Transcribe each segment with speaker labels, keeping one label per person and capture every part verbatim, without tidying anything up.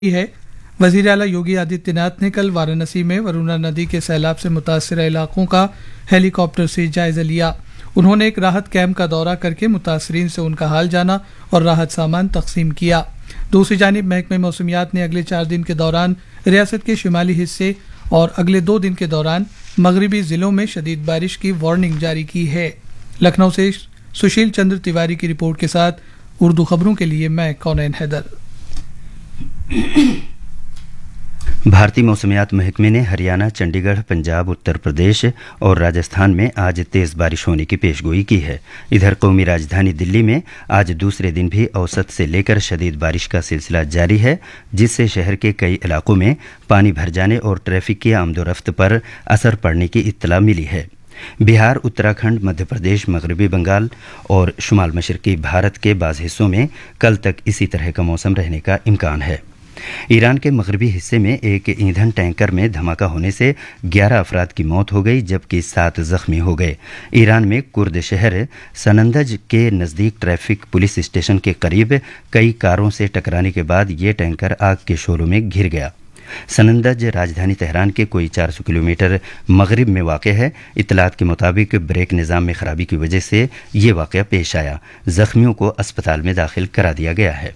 Speaker 1: है। वजीर आला योगी आदित्यनाथ ने कल वाराणसी में वरुणा नदी के सैलाब से मुतासर इलाकों का हेलीकॉप्टर से जायजा लिया। उन्होंने एक राहत कैंप का दौरा करके मुतासरीन से उनका हाल जाना और राहत सामान तकसीम किया। दूसरी जानिब महकमे मौसमियात ने अगले चार दिन के दौरान रियासत के शुमाली हिस्से और अगले दो दिन के दौरान मगरबी जिलों में शदीद बारिश की वार्निंग जारी की है। लखनऊ से सुशील चंद्र तिवारी की रिपोर्ट के साथ उर्दू खबरों के लिए मैं कौनैन हैदर।
Speaker 2: भारतीय मौसमियात महकमे ने हरियाणा, चंडीगढ़, पंजाब, उत्तर प्रदेश और राजस्थान में आज तेज बारिश होने की पेशगोई की है। इधर कौमी राजधानी दिल्ली में आज दूसरे दिन भी औसत से लेकर शदीद बारिश का सिलसिला जारी है, जिससे शहर के कई इलाकों में पानी भर जाने और ट्रैफिक की आमदोरफ्त पर असर पड़ने की इत्तला मिली है। बिहार, उत्तराखंड, मध्य प्रदेश, मगरबी बंगाल और शुमाल मशरकी भारत के बाज़ हिस्सों में कल तक इसी तरह का मौसम रहने का इम्कान है। ईरान के मगरबी हिस्से में एक ईंधन टैंकर में धमाका होने से ग्यारह अफराद की मौत हो गई, जबकि सात जख्मी हो गए। ईरान में कुर्द शहर सनंदज के नज़दीक ट्रैफिक पुलिस स्टेशन के करीब कई कारों से टकराने के बाद ये टैंकर आग के शोलों में घिर गया। सनंदज राजधानी तेहरान के कोई चार सौ किलोमीटर मगरिब में वाक़ है। इत्तलात के मुताबिक ब्रेक निज़ाम में खराबी की वजह से ये वाक़या पेश आया। जख्मियों को अस्पताल में दाखिल करा दिया गया है।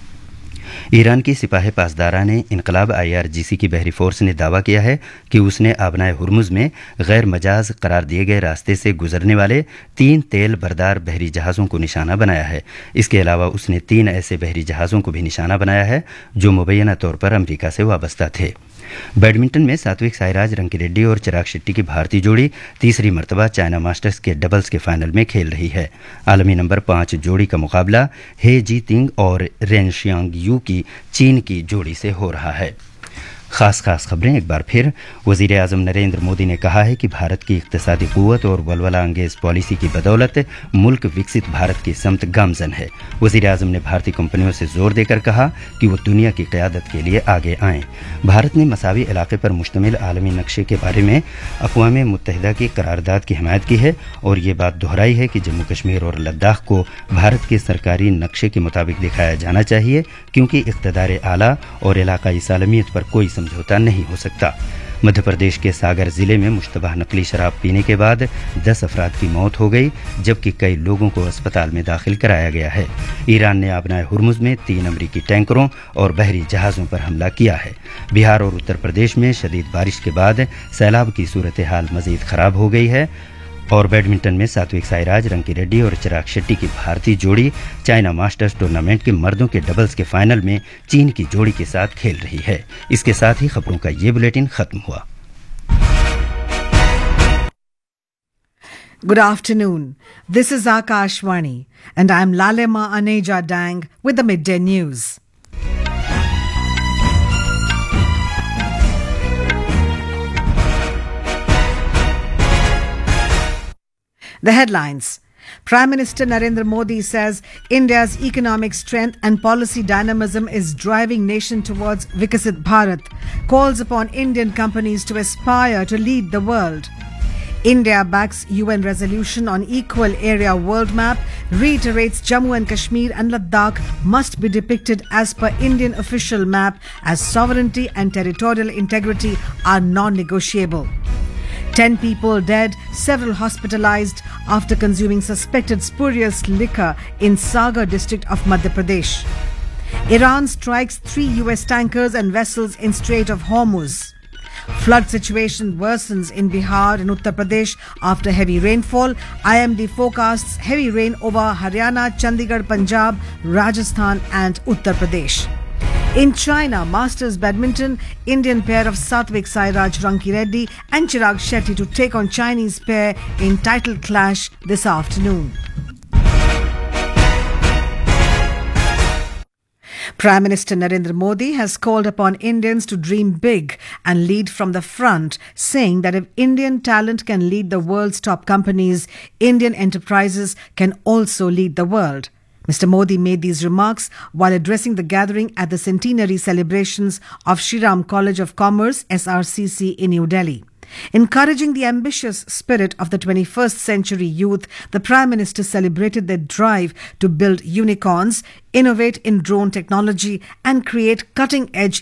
Speaker 2: ईरान की सिपाही पासदारा ने इनकलाब आई आर जी सी की बहरी फोर्स ने दावा किया है कि उसने आबनाए हुर्मुज में गैर मजाज करार दिए गए रास्ते से गुजरने वाले तीन तेल बरदार बहरी जहाज़ों को निशाना बनाया है। इसके अलावा उसने तीन ऐसे बहरी जहाज़ों को भी निशाना बनाया है जो मुबैना तौर पर अमरीका से वाबस्ता थे। बैडमिंटन में सात्विक साईराज रंकीरेड्डी और चिराग शेट्टी की भारतीय जोड़ी तीसरी मरतबा चाइना मास्टर्स के डबल्स के फाइनल में खेल रही है। आलमी नंबर पाँच जोड़ी का मुकाबला हे जी तिंग और रेन शियांग यू की चीन की जोड़ी से हो रहा है। खास खास खबरें एक बार फिर। वज़ीर आज़म नरेंद्र मोदी ने कहा है कि भारत की इक़्तिसादी क़ुव्वत और वलवला अंगेज़ पॉलिसी की बदौलत मुल्क विकसित भारत की समत गामज़न है। वज़ीर आज़म ने भारतीय कंपनियों से जोर देकर कहा कि वो दुनिया की क़यादत के लिए आगे आएँ। भारत ने मसावी इलाके पर मुश्तमिल आलमी नक्शे के बारे में अक़वाम मुत्तहिदा की करारदाद की हिमायत की है और ये बात दोहराई है कि जम्मू कश्मीर और लद्दाख को भारत के सरकारी नक्शे के मुताबिक दिखाया जाना चाहिए, क्योंकि इक़्तिदार आला और इलाकाई सालमियत पर कोई समझौता नहीं हो सकता। मध्य प्रदेश के सागर जिले में मुश्तबह नकली शराब पीने के बाद दस अफराद की मौत हो गई, जबकि कई लोगों को अस्पताल में दाखिल कराया गया है। ईरान ने आबनाए हुर्मुज में तीन अमरीकी टैंकरों और बहरी जहाज़ों पर हमला किया है। बिहार और उत्तर प्रदेश में शदीद बारिश के बाद सैलाब की सूरत हाल मजीद खराब हो गई है। और बैडमिंटन में सात्विक साईराज रंकीरेड्डी और चिराग शेट्टी की भारतीय जोड़ी चाइना मास्टर्स टूर्नामेंट के मर्दों के डबल्स के फाइनल में चीन की जोड़ी के साथ खेल रही है। इसके साथ ही खबरों का ये बुलेटिन खत्म हुआ।
Speaker 3: Good afternoon. This is Akashwani and I am Lalema Aneja Dang with the midday news. The headlines. Prime Minister Narendra Modi says India's economic strength and policy dynamism is driving nation towards Vikasit Bharat, calls upon Indian companies to aspire to lead the world. India backs U N resolution on equal area world map, reiterates Jammu and Kashmir and Ladakh must be depicted as per Indian official map, as sovereignty and territorial integrity are non-negotiable. Ten people dead, several hospitalized after consuming suspected spurious liquor in Sagar district of Madhya Pradesh. Iran strikes three U S tankers and vessels in Strait of Hormuz. Flood situation worsens in Bihar and Uttar Pradesh after heavy rainfall. I M D forecasts heavy rain over Haryana, Chandigarh, Punjab, Rajasthan and Uttar Pradesh. In China, Masters Badminton, Indian pair of Satvik Sairaj Rankireddy and Chirag Shetty to take on Chinese pair in title clash this afternoon. Prime Minister Narendra Modi has called upon Indians to dream big and lead from the front, saying that if Indian talent can lead the world's top companies, Indian enterprises can also lead the world. Mister Modi made these remarks while addressing the gathering at the centenary celebrations of Shri Ram College of Commerce S R C C in New Delhi. Encouraging the ambitious spirit of the twenty-first century youth, the Prime Minister celebrated their drive to build unicorns, innovate in drone technology, and create cutting-edge